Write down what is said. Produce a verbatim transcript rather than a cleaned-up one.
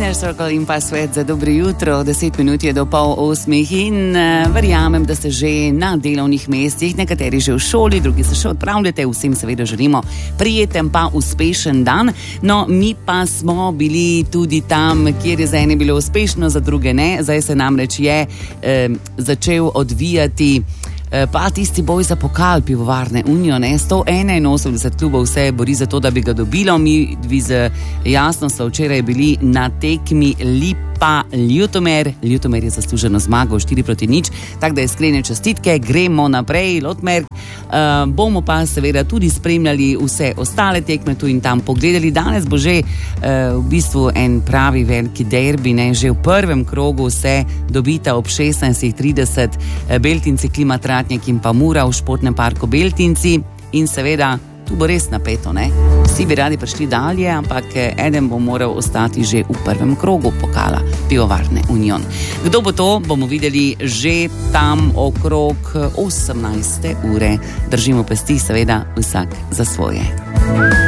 Inner Circle in pa svet za dobro jutro. Deset minut je do pol osmih in uh, verjamem, da ste že na delovnih mestih, nekateri že v šoli, drugi se še odpravljate. Vsem seveda želimo prijeten pa uspešen dan. No, mi pa smo bili tudi tam, kjer je za ene bilo uspešno, za druge ne. Zdaj se namreč je uh, začel odvijati pa tisti boj za pokal Pivovarne Union. sto enainosemdeset klubov se bori za to, da bi ga dobilo. Mi dvi z Jasno so včeraj bili na tekmi Lipa Ljutomer. Ljutomer je zasluženo zmagal štiri proti nič, tako da iskrene čestitke, gremo naprej, Lotmer. Uh, bomo pa seveda tudi spremljali vse ostale tekme tu in tam pogledali. Danes bo že uh, v bistvu en pravi veliki derbi, ne? Že v prvem krogu se dobita ob šestnajstih trideset Beltinci Klimatratnjak in pa Mura v športnem parku Beltinci in seveda tu bo res napeto, ne? Vsi bi radi prišli dalje, ampak eden bo moral ostati že v prvem krogu pokala Pivovarne Union. Kdo bo to, bomo videli že tam okrog osemnajste ure. Držimo pesti, seveda vsak za svoje.